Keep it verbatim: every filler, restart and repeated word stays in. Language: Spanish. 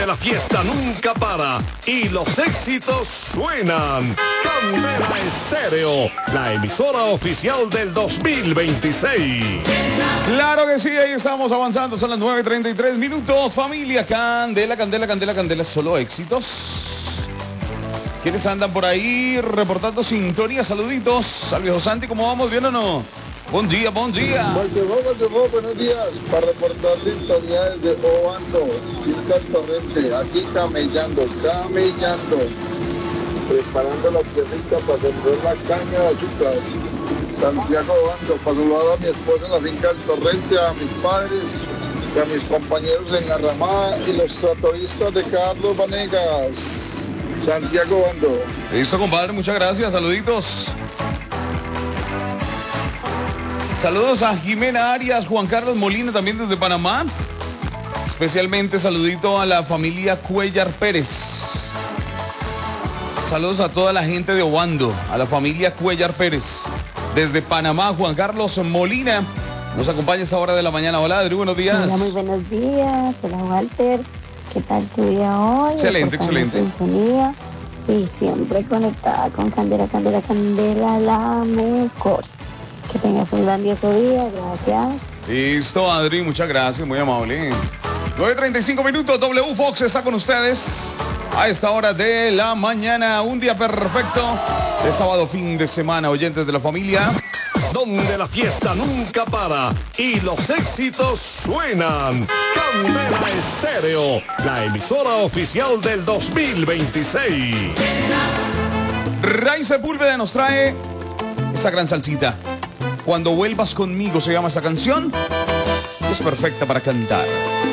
La fiesta nunca para y los éxitos suenan. Candela Estéreo, la emisora oficial del dos mil veintiséis. Claro que sí, ahí estamos avanzando, son las nueve treinta y tres minutos. Familia Candela, Candela, Candela, Candela, solo éxitos. ¿Quiénes andan por ahí reportando sintonía? Saluditos al viejo Santi, ¿cómo vamos? ¿Bien o no? Buen día, buen día. Buenos días, para reportar sintonía desde Obando, Finca El Torrente, aquí camellando, camellando, preparando la tierrita para sembrar la caña de azúcar. Santiago Obando, para saludar a mi esposa en la Finca El Torrente, a mis padres y a mis compañeros en la ramada y los tratoristas de Carlos Vanegas. Santiago Obando. Listo, compadre, muchas gracias, saluditos. Saludos a Jimena Arias, Juan Carlos Molina, también desde Panamá. Especialmente saludito a la familia Cuellar Pérez. Saludos a toda la gente de Obando, a la familia Cuellar Pérez. Desde Panamá, Juan Carlos Molina nos acompaña a esta hora de la mañana. Hola, Adri, buenos días. Hola, muy buenos días. Hola, Walter. ¿Qué tal tu día hoy? Excelente, excelente. Sintonía y siempre conectada con Candela, Candela, Candela, la mejor. Que tengas un grandioso día, gracias. Listo, Adri, muchas gracias, muy amable. nueve treinta y cinco minutos, W Fox está con ustedes a esta hora de la mañana. Un día perfecto de sábado, fin de semana, oyentes de la familia. Donde la fiesta nunca para y los éxitos suenan. Candela Estéreo, la emisora oficial del dos mil veintiséis. Ray Sepúlveda nos trae esta gran salsita. Cuando vuelvas conmigo se llama esta canción. Es perfecta para cantar.